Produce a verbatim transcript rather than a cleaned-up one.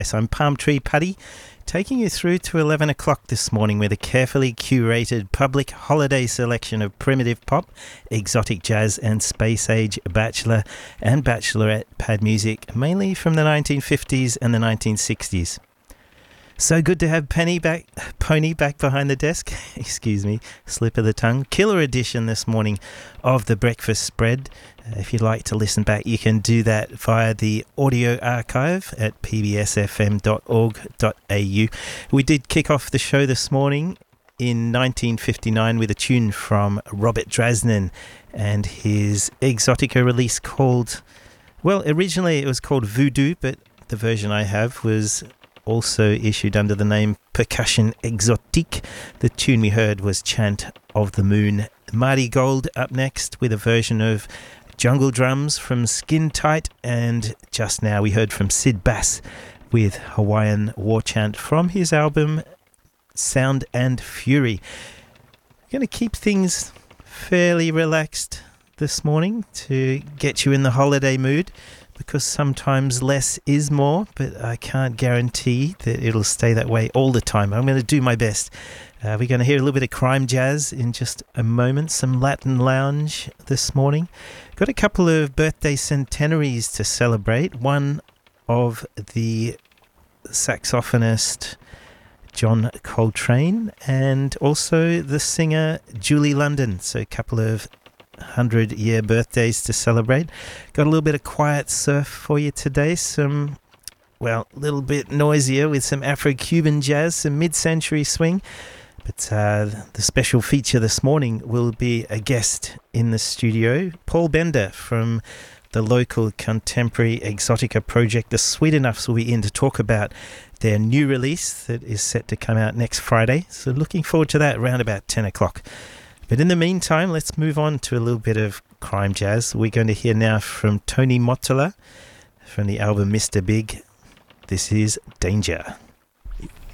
Yes, I'm Palm Tree Paddy, taking you through to eleven o'clock this morning with a carefully curated public holiday selection of primitive pop, exotic jazz and space age bachelor and bachelorette pad music, mainly from the nineteen fifties and the nineteen sixties. So good to have Penny back, Pony back behind the desk. Excuse me, slip of the tongue. Killer edition this morning of the Breakfast Spread. Uh, if you'd like to listen back, you can do that via the audio archive at p b s f m dot org dot a u. We did kick off the show this morning in nineteen fifty-nine with a tune from Robert Drasnin and his Exotica release called, well, originally it was called Voodoo, but the version I have was also issued under the name Percussion Exotique. The tune we heard was Chant of the Moon. Marty Gold up next with a version of Jungle Drums from Skin Tight, and just now we heard from Sid Bass with Hawaiian War Chant from his album Sound and Fury. We're going to keep things fairly relaxed this morning to get you in the holiday mood, because sometimes less is more, but I can't guarantee that it'll stay that way all the time. I'm going to do my best. Uh, we're going to hear a little bit of crime jazz in just a moment, some Latin lounge this morning. Got a couple of birthday centenaries to celebrate. One of the saxophonist John Coltrane, and also the singer Julie London. So a couple of hundred year birthdays to celebrate. Got a little bit of quiet surf for you today, some, well, a little bit noisier with some Afro-Cuban jazz, some mid-century swing, but uh, the special feature this morning will be a guest in the studio, Paul Bender from the local contemporary Exotica project. The Sweet Enoughs will be in to talk about their new release that is set to come out next Friday, so looking forward to that around about ten o'clock. But in the meantime, let's move on to a little bit of crime jazz. We're going to hear now from Tony Mottola from the album Mister Big. This is Danger.